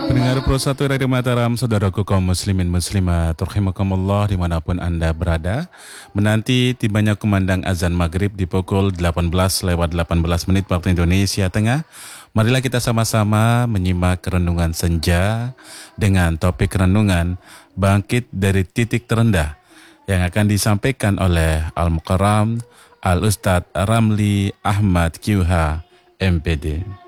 Pendengar Pro 1 Radio Mataram, saudaraku kaum muslimin muslimat, rahimakumullah dimanapun Anda berada, menanti tibanya kumandang azan maghrib di pukul 18:18 waktu Indonesia Tengah. Marilah kita sama-sama menyimak renungan senja dengan topik renungan bangkit dari titik terendah yang akan disampaikan oleh Al-Mukarram Al-Ustadz Ramli Ahmad QH MPD.